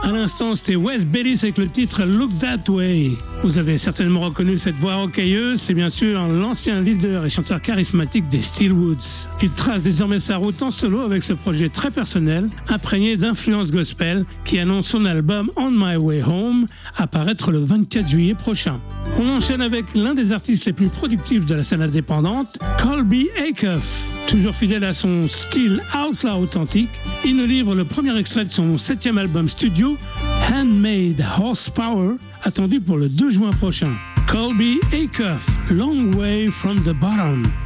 À l'instant, c'était Wes Bellis avec le titre Look That Way. Vous avez certainement reconnu cette voix rocailleuse, c'est bien sûr l'ancien leader et chanteur charismatique des Steelwoods. Il trace désormais sa route en solo avec ce projet très personnel, imprégné d'influences gospel, qui annonce son album On My Way Home, à paraître le 24 juillet prochain. On enchaîne avec l'un des artistes les plus productifs de la scène indépendante, Colby Acuff. Toujours fidèle à son style outlaw authentique, il nous livre le premier extrait de son 7e album studio, Handmade Horsepower, attendu pour le 2 juin prochain. Colby Acuff, Long Way from the Bottom.